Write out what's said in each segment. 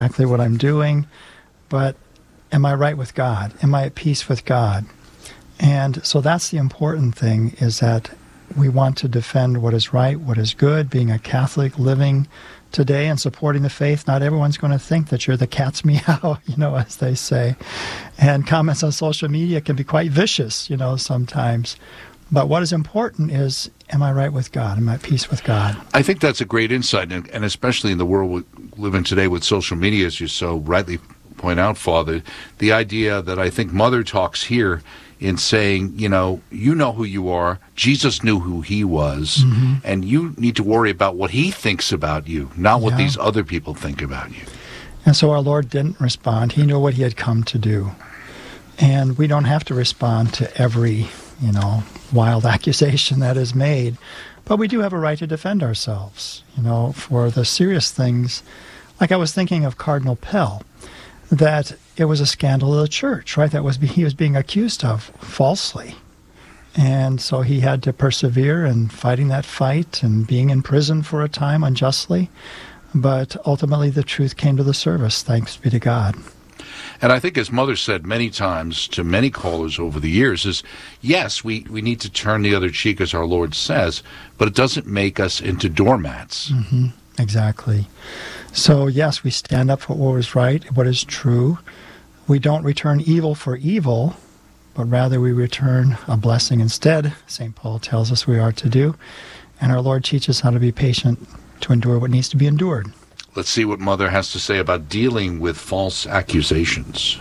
exactly what I'm doing, but am I right with God? Am I at peace with God? And so that's the important thing, is that we want to defend what is right, what is good, being a Catholic, living today and supporting the faith. Not everyone's going to think that you're the cat's meow, as they say. And comments on social media can be quite vicious, sometimes. But what is important is, am I right with God? Am I at peace with God? I think that's a great insight, and especially in the world we live in today with social media, as you so rightly point out, Father, the idea that I think Mother talks here in saying, you know who you are, Jesus knew who he was, and you need to worry about what he thinks about you, not what these other people think about you. And so our Lord didn't respond. He knew what he had come to do. And we don't have to respond to every, wild accusation that is made. But we do have a right to defend ourselves, for the serious things. Like I was thinking of Cardinal Pell, that it was a scandal of the church, right? He was being accused of falsely. And so he had to persevere in fighting that fight and being in prison for a time unjustly. But ultimately the truth came to the surface, thanks be to God. And I think, as Mother said many times to many callers over the years, is yes, we need to turn the other cheek, as our Lord says, but it doesn't make us into doormats. Exactly. So yes, we stand up for what is right, what is true. We don't return evil for evil, but rather we return a blessing instead. St. Paul tells us we are to do. And our Lord teaches how to be patient, to endure what needs to be endured. Let's see what Mother has to say about dealing with false accusations.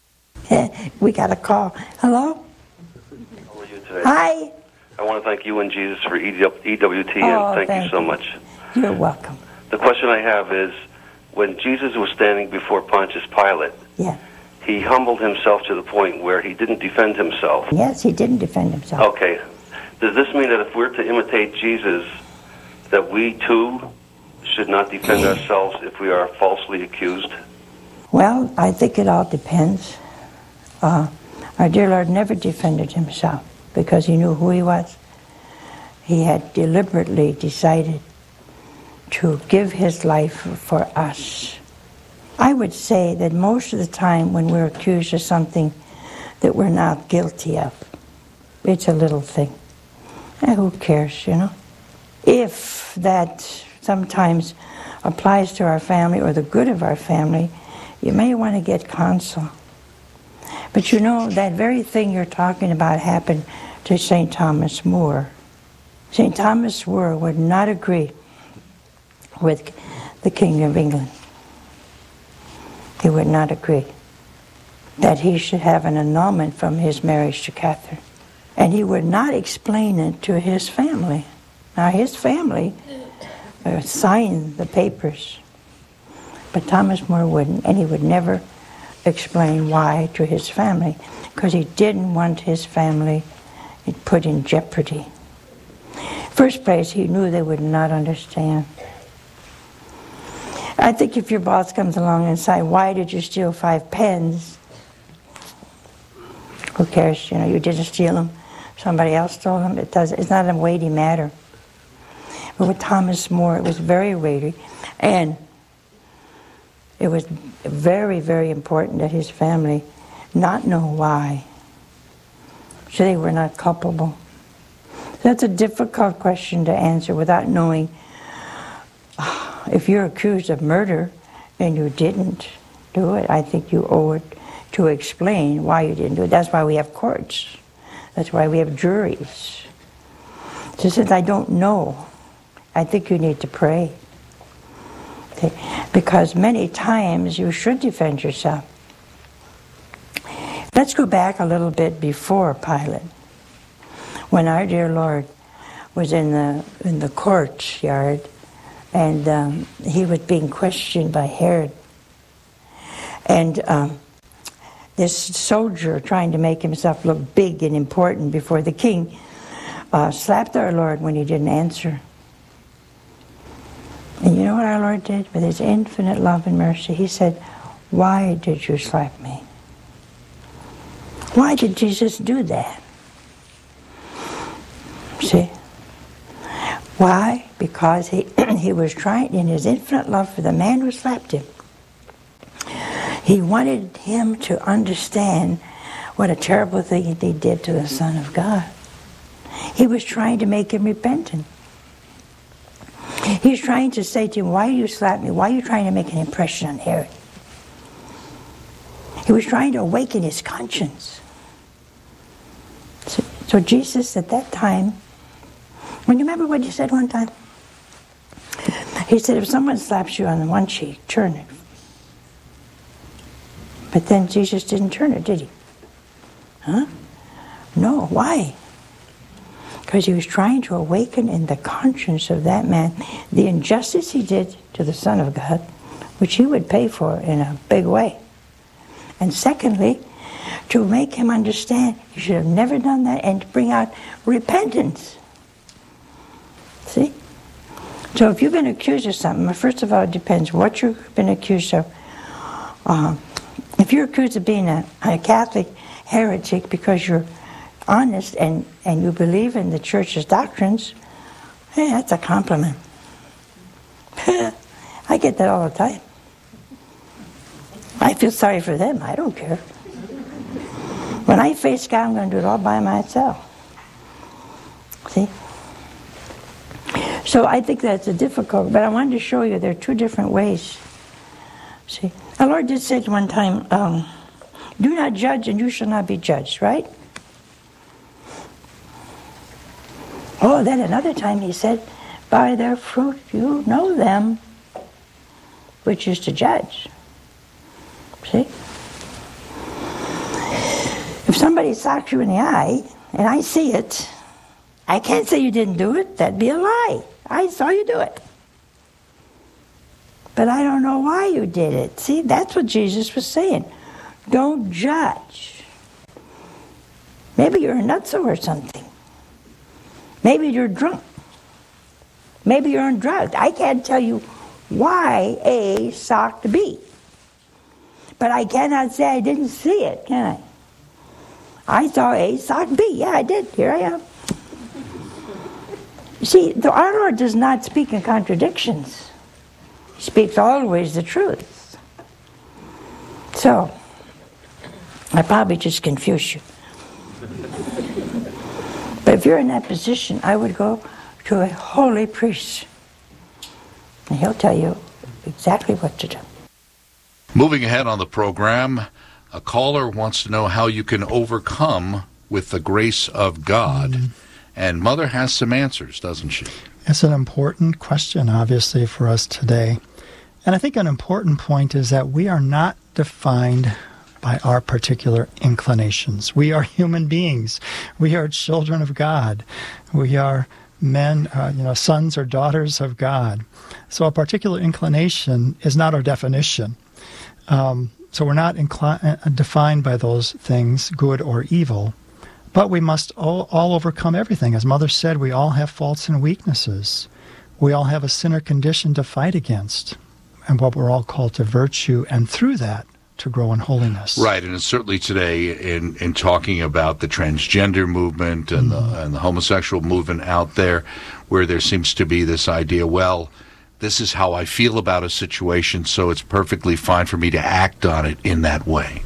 We got a call. Hello? How are you today? Hi. I want to thank you and Jesus for EWT, and thank you so much. You're welcome. The question I have is, when Jesus was standing before Pontius Pilate, he humbled himself to the point where he didn't defend himself. Yes, he didn't defend himself. Okay. Does this mean that if we're to imitate Jesus, that we too should not defend ourselves if we are falsely accused? Well, I think it all depends. Our dear Lord never defended himself because he knew who he was. He had deliberately decided to give his life for us. I would say that most of the time when we're accused of something that we're not guilty of, it's a little thing. And who cares, If that sometimes applies to our family or the good of our family, you may want to get counsel. But that very thing you're talking about happened to St. Thomas More. St. Thomas More would not agree with the King of England. He would not agree that he should have an annulment from his marriage to Catherine. And he would not explain it to his family. Now his family signed the papers, but Thomas More wouldn't, and he would never explain why to his family, because he didn't want his family put in jeopardy. First place, he knew they would not understand. I think if your boss comes along and says, "Why did you steal 5 pens?" Who cares? You didn't steal them. Somebody else stole them. It's not a weighty matter. But with Thomas More, it was very weighty. And it was very, very important that his family not know why. So they were not culpable. That's a difficult question to answer without knowing. If you're accused of murder and you didn't do it, I think you owe it to explain why you didn't do it. That's why we have courts. That's why we have juries. So since I don't know, I think you need to pray. Okay? Because many times you should defend yourself. Let's go back a little bit before Pilate. When our dear Lord was in the courtyard, and he was being questioned by Herod. And this soldier, trying to make himself look big and important before the king, slapped our Lord when he didn't answer. And you know what our Lord did? With his infinite love and mercy, he said, "Why did you slap me?" Why did Jesus do that? See? Why? Because he was trying, in his infinite love for the man who slapped him, He wanted him to understand what a terrible thing they did to the Son of God. He was trying to make him repentant. He was trying to say to him, why do you slap me? Why are you trying to make an impression on Herod? He was trying to awaken his conscience. So Jesus at that time, when you remember what you said one time? He said, if someone slaps you on one cheek, turn it. But then Jesus didn't turn it, did he? Huh? No, why? Because he was trying to awaken in the conscience of that man the injustice he did to the Son of God, which he would pay for in a big way. And secondly, to make him understand you should have never done that, and to bring out repentance. See? So if you've been accused of something, well, first of all, it depends what you've been accused of. If you're accused of being a Catholic heretic because you're honest and you believe in the church's doctrines, hey, that's a compliment. I get that all the time. I feel sorry for them. I don't care. When I face God, I'm going to do it all by myself. See? So I think that's a difficult, but I wanted to show you there are two different ways. See? The Lord did say one time, do not judge and you shall not be judged, right? Oh, then another time he said, by their fruit you know them, which is to judge. See? If somebody socks you in the eye, and I see it, I can't say you didn't do it. That'd be a lie. I saw you do it. But I don't know why you did it. See, that's what Jesus was saying. Don't judge. Maybe you're a nutso or something. Maybe you're drunk. Maybe you're on drugs. I can't tell you why A socked B. But I cannot say I didn't see it, can I? I saw A sock B. Yeah, I did. Here I am. You see, our Lord does not speak in contradictions. He speaks always the truth. So, I probably just confused you. But if you're in that position, I would go to a holy priest. And he'll tell you exactly what to do. Moving ahead on the program, a caller wants to know how you can overcome with the grace of God. And Mother has some answers, doesn't she? It's an important question, obviously, for us today. And I think an important point is that we are not defined by our particular inclinations. We are human beings. We are children of God. We are men, sons or daughters of God. So a particular inclination is not our definition. So we're not defined by those things, good or evil. But we must all overcome everything. As Mother said, we all have faults and weaknesses. We all have a sinner condition to fight against. And what we're all called to virtue, and through that, to grow in holiness. Right, and certainly today in talking about the transgender movement and the homosexual movement out there, where there seems to be this idea, well, this is how I feel about a situation, so it's perfectly fine for me to act on it in that way.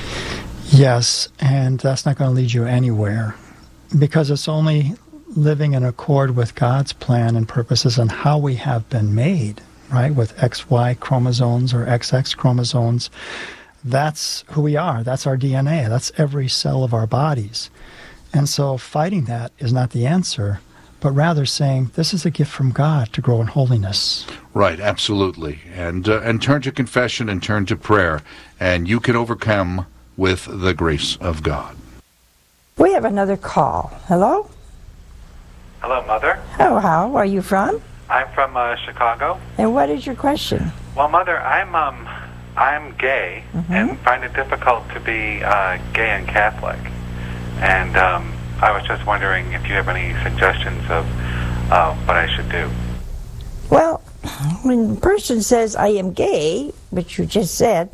Yes, and that's not going to lead you anywhere, because it's only living in accord with God's plan and purposes and how we have been made, right, with XY chromosomes or XX chromosomes. That's who we are. That's our DNA. That's every cell of our bodies. And so fighting that is not the answer, but rather saying, this is a gift from God to grow in holiness. Right, absolutely. And turn to confession and turn to prayer, and you can overcome with the grace of God. We have another call. Hello? Hello, Mother. Oh, how are you from? I'm from Chicago. And what is your question? Well, Mother, I'm gay and find it difficult to be gay and Catholic. And I was just wondering if you have any suggestions of what I should do. Well, when a person says, I am gay, which you just said,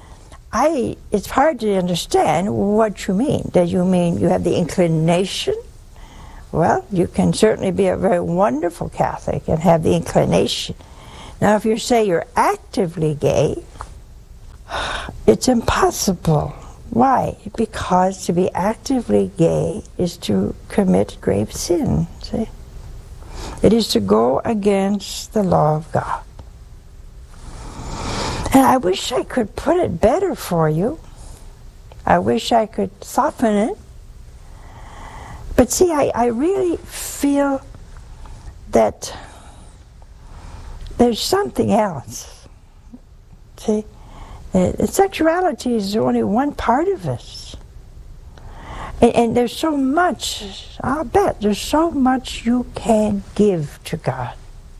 it's hard to understand what you mean. Do you mean you have the inclination? Well, you can certainly be a very wonderful Catholic and have the inclination. Now, if you say you're actively gay, It's impossible. Why? Because to be actively gay is to commit grave sin, see? It is to go against the law of God. And I wish I could put it better for you. I wish I could soften it. But see, I really feel that there's something else. See? Sexuality is only one part of us. And there's so much, I'll bet, there's so much you can give to God.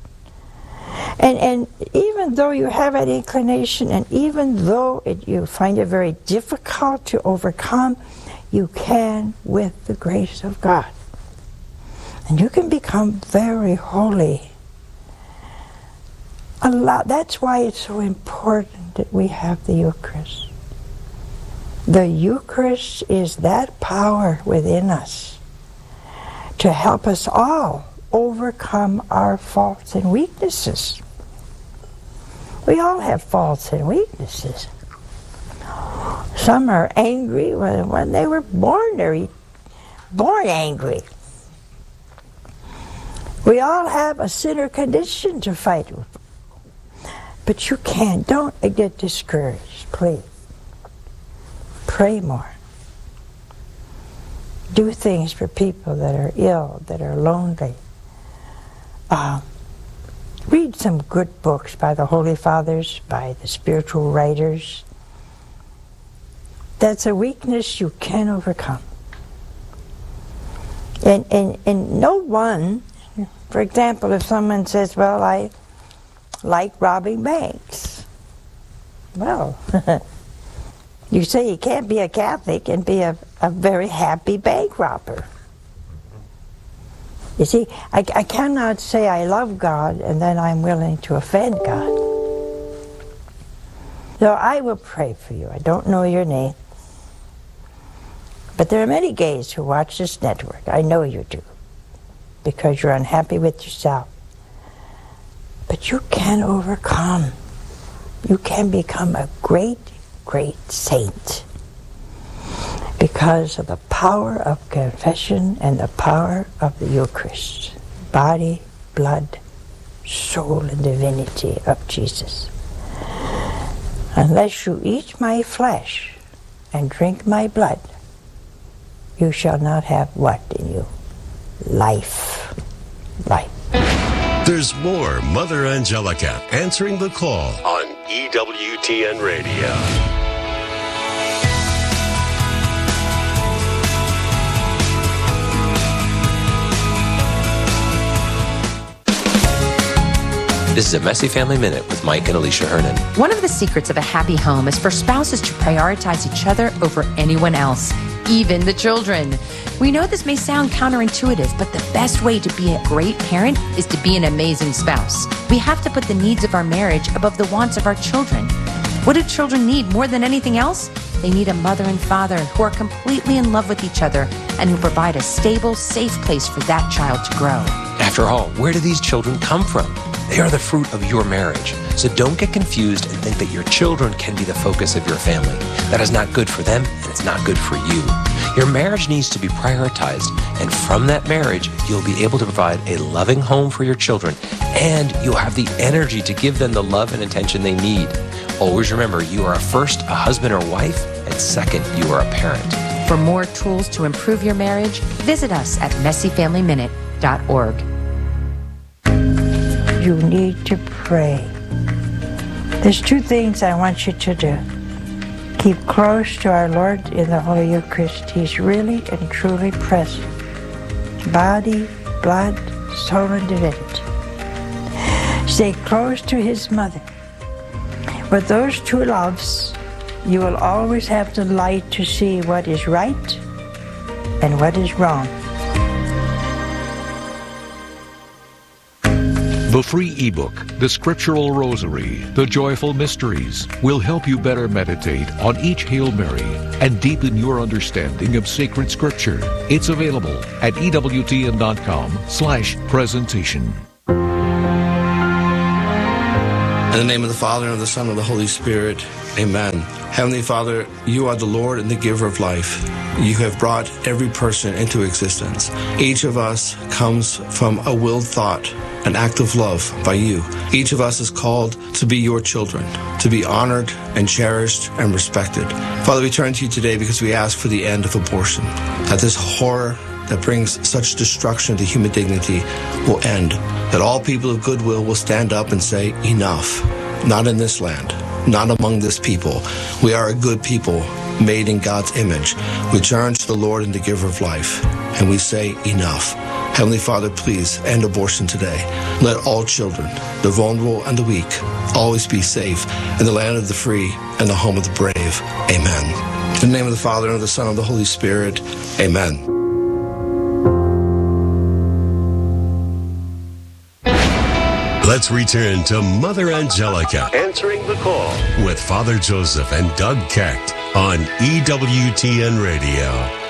And even though you have an inclination, and even though you find it very difficult to overcome, you can with the grace of God. And you can become very holy. That's why it's so important that we have the Eucharist. The Eucharist is that power within us to help us all overcome our faults and weaknesses. We all have faults and weaknesses. Some are angry when they were born. They're born angry. We all have a sinner condition to fight with. But you can't. Don't get discouraged, please. Pray more. Do things for people that are ill, that are lonely. Read some good books by the Holy Fathers, by the spiritual writers. That's a weakness you can overcome. And no one, for example, if someone says, well, I like robbing banks. Well, you say you can't be a Catholic and be a very happy bank robber. You see, I cannot say I love God and then I'm willing to offend God. So I will pray for you. I don't know your name. But there are many gays who watch this network. I know you do. Because you're unhappy with yourself. But you can overcome. You can become a great, great saint. Because of the power of confession and the power of the Eucharist. Body, blood, soul, and divinity of Jesus. Unless you eat my flesh and drink my blood, you shall not have what in you? Life. Life. There's more Mother Angelica answering the call on EWTN Radio. This is a Messy Family Minute with Mike and Alicia Hernan. One of the secrets of a happy home is for spouses to prioritize each other over anyone else, even the children. We know this may sound counterintuitive, but the best way to be a great parent is to be an amazing spouse. We have to put the needs of our marriage above the wants of our children. What do children need more than anything else? They need a mother and father who are completely in love with each other and who provide a stable, safe place for that child to grow. After all, where do these children come from? They are the fruit of your marriage. So don't get confused and think that your children can be the focus of your family. That is not good for them, and it's not good for you. Your marriage needs to be prioritized, and from that marriage, you'll be able to provide a loving home for your children, and you'll have the energy to give them the love and attention they need. Always remember, you are first a husband or wife, and second, you are a parent. For more tools to improve your marriage, visit us at messyfamilyminute.org. You need to pray. There's two things I want you to do. Keep close to our Lord in the Holy Eucharist. He's really and truly present. Body, blood, soul, and divinity. Stay close to His mother. With those two loves, you will always have the light to see what is right and what is wrong. The free ebook, The Scriptural Rosary, The Joyful Mysteries, will help you better meditate on each Hail Mary and deepen your understanding of sacred Scripture. It's available at EWTN.com/presentation. In the name of the Father, and of the Son, and of the Holy Spirit. Amen. Heavenly Father, you are the Lord and the giver of life. You have brought every person into existence. Each of us comes from a willed thought, an act of love by you. Each of us is called to be your children, to be honored and cherished and respected. Father, we turn to you today because we ask for the end of abortion, that this horror that brings such destruction to human dignity will end, that all people of goodwill will stand up and say, enough, not in this land, not among this people. We are a good people, made in God's image. We turn to the Lord and the giver of life, and we say, enough. Heavenly Father, please end abortion today. Let all children, the vulnerable and the weak, always be safe in the land of the free and the home of the brave. Amen. In the name of the Father, and of the Son, and of the Holy Spirit. Amen. Let's return to Mother Angelica answering the call with Father Joseph and Doug Keck on EWTN Radio.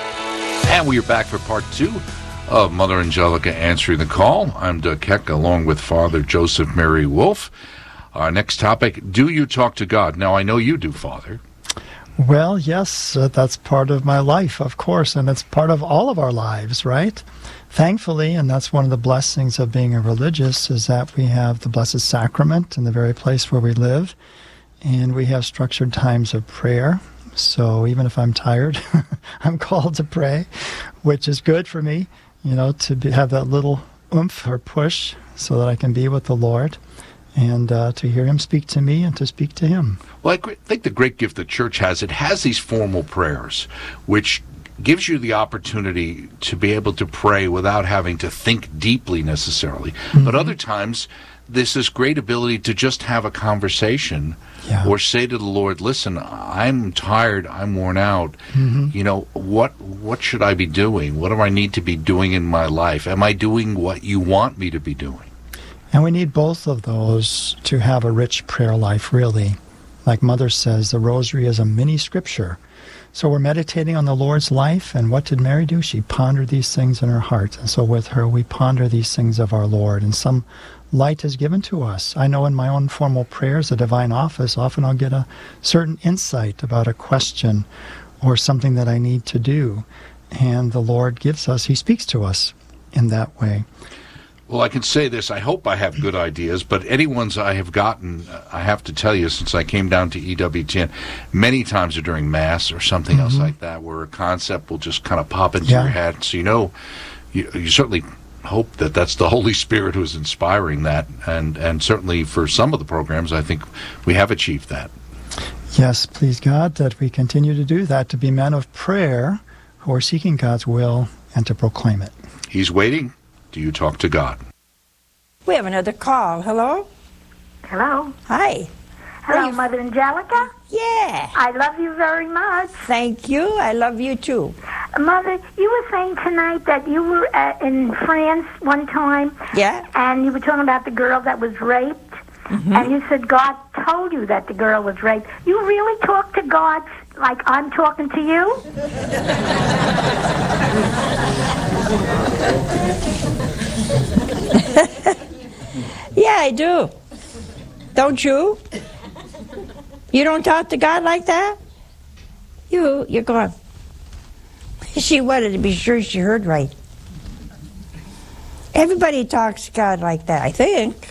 And we are back for part 2 of Mother Angelica answering the call. I'm Doug Keck along with Father Joseph Mary Wolf. Our next topic, do you talk to God? Now, I know you do, Father. Well, yes, that's part of my life, of course, and it's part of all of our lives, right? Thankfully, and that's one of the blessings of being a religious, is that we have the Blessed Sacrament in the very place where we live, and we have structured times of prayer. So even if I'm tired, I'm called to pray, which is good for me, to have that little oomph or push so that I can be with the Lord and to hear him speak to me and to speak to him. Well, I think the great gift the church has, it has these formal prayers, which gives you the opportunity to be able to pray without having to think deeply necessarily. Mm-hmm. But other times, there's this great ability to just have a conversation or say to the Lord, listen, I'm tired, I'm worn out. Mm-hmm. What should I be doing? What do I need to be doing in my life? Am I doing what you want me to be doing? And we need both of those to have a rich prayer life, really. Like Mother says, the Rosary is a mini scripture. So we're meditating on the Lord's life, and what did Mary do? She pondered these things in her heart. And so with her, we ponder these things of our Lord, and some light is given to us. I know in my own formal prayers, the Divine Office, often I'll get a certain insight about a question or something that I need to do. And the Lord gives us, he speaks to us in that way. Well, I can say this, I hope I have good ideas, but any ones I have gotten, I have to tell you, since I came down to EWTN, many times are during Mass or something else like that, where a concept will just kind of pop into your head. So you certainly hope that that's the Holy Spirit who's inspiring that, and certainly for some of the programs, I think we have achieved that. Yes, please God, that we continue to do that, to be men of prayer who are seeking God's will and to proclaim it. He's waiting. Do you talk to God? We have another call. Hello? Hello. Hi. Hello, Mother Angelica. Yeah. I love you very much. Thank you. I love you too. Mother, you were saying tonight that you were in France one time. Yeah. And you were talking about the girl that was raped. Mm-hmm. And you said God told you that the girl was raped. You really talk to God like I'm talking to you? Yeah, I do. Don't you? You don't talk to God like that? You're going. She wanted to be sure she heard right. Everybody talks to God like that, I think.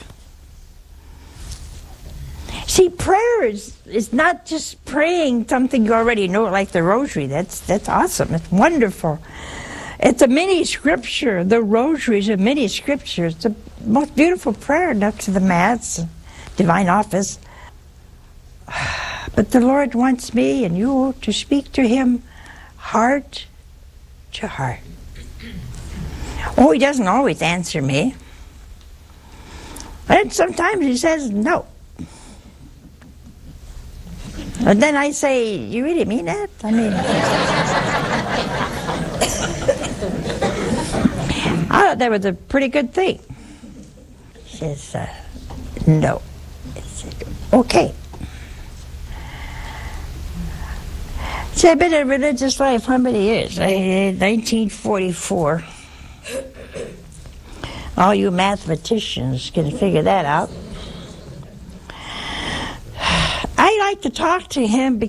See, prayer is not just praying something you already know, like the Rosary. That's awesome. It's wonderful. It's a mini scripture. The Rosary is a mini scripture. It's the most beautiful prayer next to the Mass, Divine Office. But the Lord wants me and you to speak to him heart to heart. Oh, he doesn't always answer me. And sometimes he says no. And then I say, you really mean that? I mean, I thought that was a pretty good thing. He says, no. I said, okay. See, I've been in a religious life how many years? 1944. All you mathematicians can figure that out. to talk to him